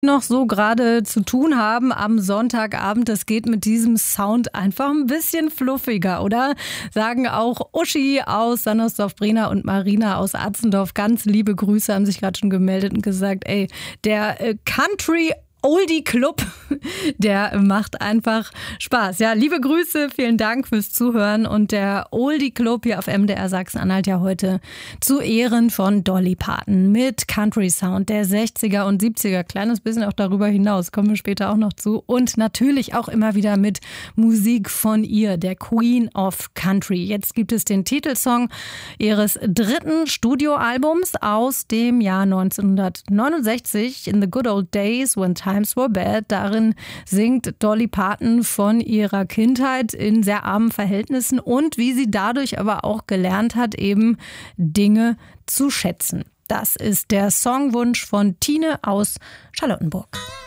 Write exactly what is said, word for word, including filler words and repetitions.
noch so gerade zu tun haben am Sonntagabend. Das geht mit diesem Sound einfach ein bisschen fluffiger, oder? Sagen auch Uschi aus Sandersdorf-Brena und Marina aus Atzendorf. Ganz liebe Grüße, haben sich gerade schon gemeldet und gesagt, ey, der äh, Country Oldie Club, der macht einfach Spaß. Ja, liebe Grüße, vielen Dank fürs Zuhören. Und der Oldie Club hier auf M D R Sachsen-Anhalt ja heute zu Ehren von Dolly Parton mit Country Sound der sechziger und siebziger. Kleines bisschen auch darüber hinaus, kommen wir später auch noch zu. Und natürlich auch immer wieder mit Musik von ihr, der Queen of Country. Jetzt gibt es den Titelsong ihres dritten Studioalbums aus dem Jahr neunzehnhundertneunundsechzig, In the Good Old Days When Times Were Bad. Darin singt Dolly Parton von ihrer Kindheit in sehr armen Verhältnissen und wie sie dadurch aber auch gelernt hat, eben Dinge zu schätzen. Das ist der Songwunsch von Tine aus Charlottenburg.